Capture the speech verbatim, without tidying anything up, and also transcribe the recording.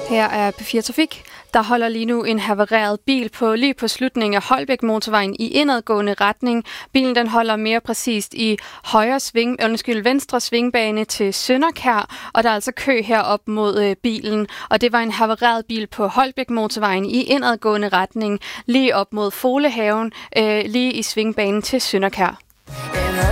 Her er P fire Trafik. Der holder lige nu en havareret bil på lige på slutningen af Holbæk Motorvejen i indadgående retning. Bilen den holder mere præcist i højre sving, undskyld, venstre svingbane til Sønderkær, og der er altså kø herop mod øh, bilen. Og det var en havareret bil på Holbæk Motorvejen i indadgående retning, lige op mod Folehaven, øh, lige i svingbanen til Sønderkær.